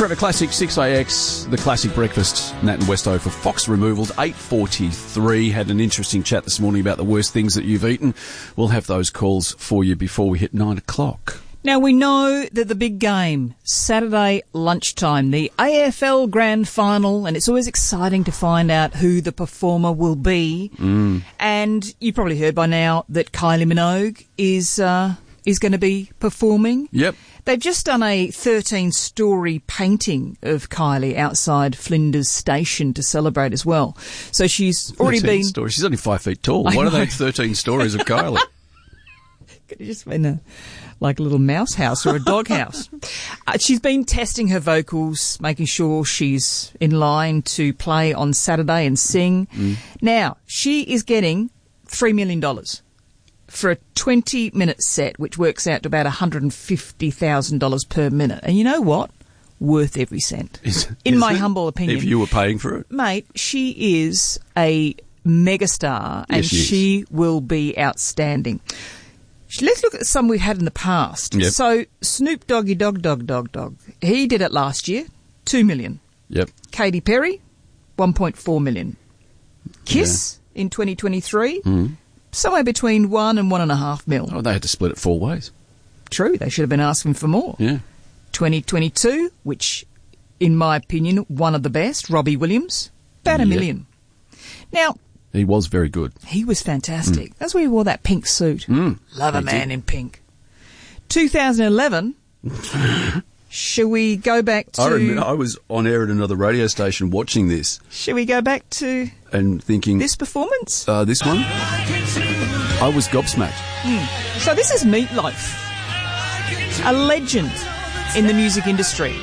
Forever Classic 6AX, the classic breakfast. Nat and Westo for Fox Removals, 8:43. Had an interesting chat this morning about the worst things that you've eaten. We'll have those calls for you before we hit 9 o'clock. Now, we know that the big game, Saturday lunchtime, the AFL Grand Final, and it's always exciting to find out who the performer will be. And you probably heard by now that Kylie Minogue is going to be performing. Yep. They've just done a 13-storey painting of Kylie outside Flinders Station to celebrate as well. So she's already been... Stories. She's only 5 feet tall. Why do they have 13 stories of Kylie? Could have just been a little mouse house or a dog house. She's been testing her vocals, making sure she's in line to play on Saturday and sing. Now, she is getting $3 million for a 20-minute set, which works out to about $150,000 per minute. And you know what? Worth every cent. In my humble opinion. If you were paying for it? Mate, she is a megastar, and she will be outstanding. Let's look at some we've had in the past. Yep. So, Snoop Doggy Dogg. He did it last year, $2 million. Yep. Katy Perry, $1.4 million. Kiss in 2023, somewhere between $1 and $1.5 million. Oh, they had to split it 4 ways. True, they should have been asking for more. Yeah. 2022, which, in my opinion, one of the best, Robbie Williams, about $1 million. Now, he was very good. he was fantastic. That's why he wore that pink suit. Love a man in pink. 2011, shall we go back to... I was on air at another radio station watching this. Shall we go back to and thinking... this performance? This one? I was gobsmacked. So this is Meatloaf, a legend in the music industry.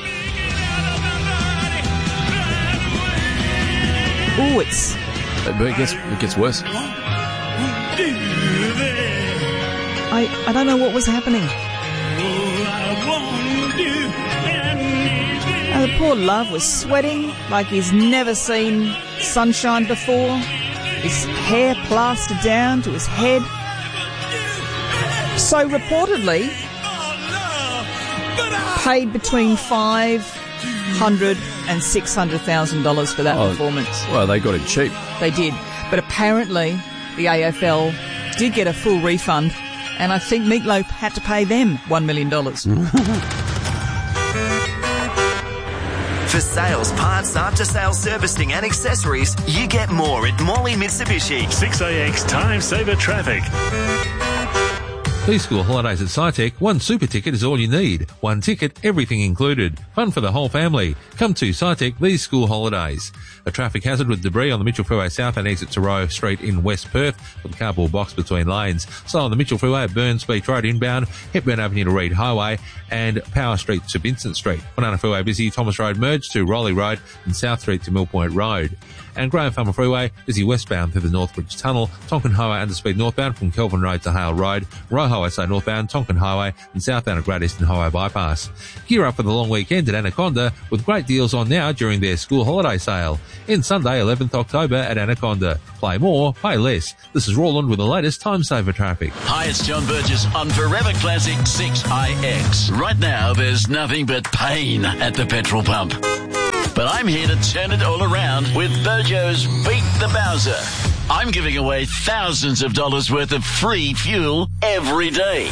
Oh, it's... But it gets worse. I don't know what was happening. The poor Love was sweating like he's never seen sunshine before. His hair plastered down to his head. So reportedly, paid between $500,000 and $600,000 for that performance. Well, they got it cheap. They did. But apparently, the AFL did get a full refund, and I think Meatloaf had to pay them $1 million. For sales, parts, after-sales servicing and accessories, you get more at Morley Mitsubishi. 6AX Time Saver Traffic. These school holidays at SciTech, one super ticket is all you need. One ticket, everything included. Fun for the whole family. Come to SciTech these school holidays. A traffic hazard with debris on the Mitchell Freeway South and exit to Roe Street in West Perth with a cardboard box between lanes. So on the Mitchell Freeway at Burns Beach Road inbound, Hepburn Avenue to Reed Highway and Power Street to Vincent Street. Banana Freeway busy, Thomas Road merge to Rowley Road and South Street to Mill Point Road. And Graham Farmer Freeway busy westbound through the Northbridge Tunnel, Tonkin Highway underspeed northbound from Kelvin Road to Hale Road, Roe Highway side northbound, Tonkin Highway and southbound at Great Eastern Highway bypass. Gear up for the long weekend at Anaconda with great deals on now during their school holiday sale. In Sunday, 11th October at Anaconda. Play more, pay less. This is Roland with the latest Time Saver traffic. Hi, it's John Burgess on Forever Classic 6IX. Right now, there's nothing but pain at the petrol pump. But I'm here to turn it all around with Bojo's Beat the Bowser. I'm giving away thousands of dollars worth of free fuel every day.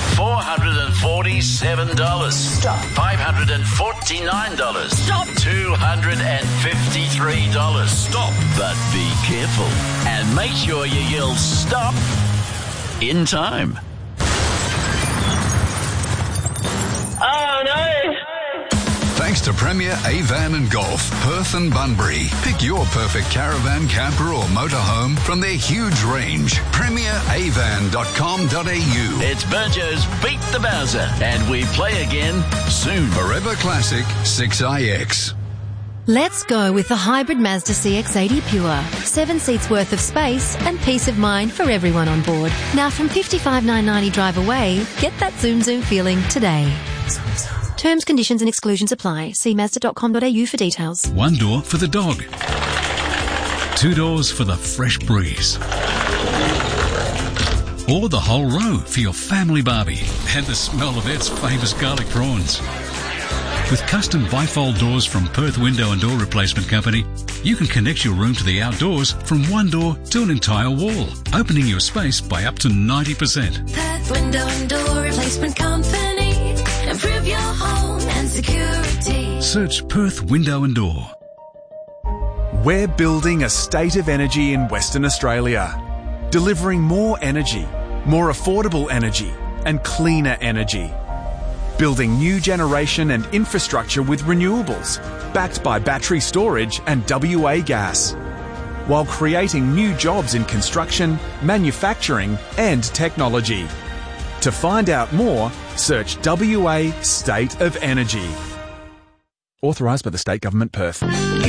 $447. Stop. $549. Stop. $253. Stop. But be careful. And make sure you yell stop in time. Oh, no. Thanks to Premier Avan and Golf, Perth and Bunbury. Pick your perfect caravan, camper or motorhome from their huge range. PremierAvan.com.au. It's Burjo's Beat the Bowser, and we play again soon. Forever Classic 6iX. Let's go with the hybrid Mazda CX-80 Pure. 7 seats worth of space and peace of mind for everyone on board. Now from $55,990 drive away, get that zoom feeling today. Terms, conditions and exclusions apply. See Mazda.com.au for details. One door for the dog. 2 doors for the fresh breeze. Or the whole row for your family barbie and the smell of Ed's famous garlic prawns. With custom bifold doors from Perth Window and Door Replacement Company, you can connect your room to the outdoors from one door to an entire wall, opening your space by up to 90%. Perth Window and Door Replacement Company. Improve your home and security. Search Perth Window and Door. We're building a state of energy in Western Australia, delivering more energy, more affordable energy, and cleaner energy. Building new generation and infrastructure with renewables, backed by battery storage and WA gas, while creating new jobs in construction, manufacturing, and technology. To find out more, search WA State of Energy. Authorised by the State Government, Perth.